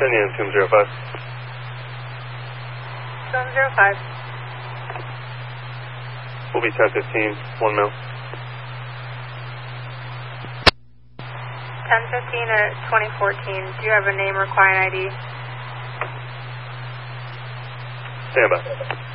Send in 205. 705. We'll be 1015, 1 mil. 1015 at 2014. Do you have a name or client ID? Stand by.